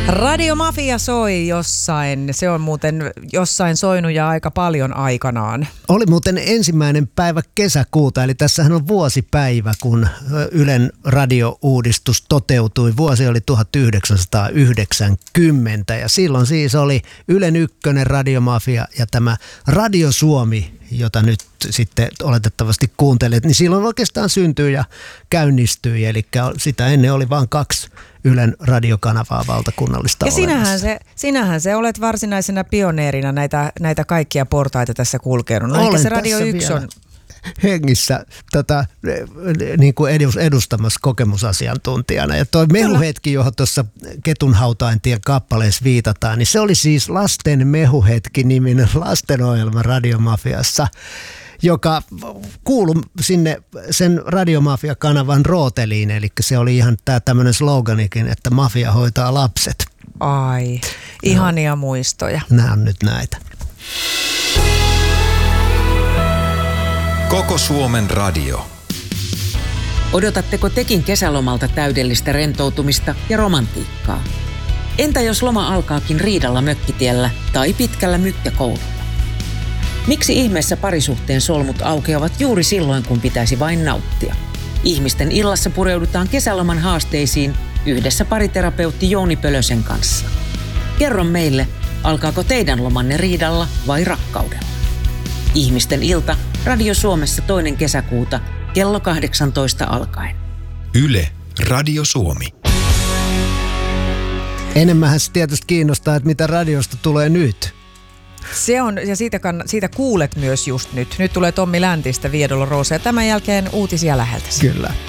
Radio Mafia soi jossain. Se on muuten jossain soinut ja aika paljon aikanaan. Oli muuten 1. päivä kesäkuuta, eli tässähän on vuosipäivä, kun Ylen radiouudistus toteutui. Vuosi oli 1990 ja silloin siis oli Ylen ykkönen Radio Mafia ja tämä Radio Suomi, jota nyt sitten oletettavasti kuuntelet, niin silloin oikeastaan syntyi ja käynnistyi. Eli sitä ennen oli vain 2 Ylen radiokanavaa valtakunnallista ja sinähän se olet varsinaisena pioneerina näitä kaikkia portaita tässä kulkenut. No ehkä se Radio 1 on hengissä niin kuin edustamassa kokemusasiantuntijana. Ja toi Mehuhetki, johon tuossa Ketunhautaintien kappaleessa viitataan, niin se oli siis Lasten Mehuhetki-niminen lastenohjelma Radio Mafiassa, joka kuului sinne sen Radio Mafia-kanavan rooteliin. Eli se oli ihan tämmöinen sloganikin, että mafia hoitaa lapset. Ai, ihania muistoja. Nämä on nyt näitä. Koko Suomen radio. Odotatteko tekin kesälomalta täydellistä rentoutumista ja romantiikkaa? Entä jos loma alkaakin riidalla mökkitiellä tai pitkällä mykkäkoululla? Miksi ihmeessä parisuhteen solmut aukeavat juuri silloin, kun pitäisi vain nauttia? Ihmisten illassa pureudutaan kesäloman haasteisiin yhdessä pariterapeutti Jouni Pölösen kanssa. Kerro meille, alkaako teidän lomanne riidalla vai rakkaudella? Ihmisten ilta Radio Suomessa 2. kesäkuuta kello 18 alkaen. Yle Radio Suomi. Enemmänhän se tietysti kiinnostaa, että mitä radiosta tulee nyt. Se on, ja siitä kuulet myös just nyt. Nyt tulee Tommi Läntistä Via Dolorosa ja tämän jälkeen uutisia läheltä. Kyllä.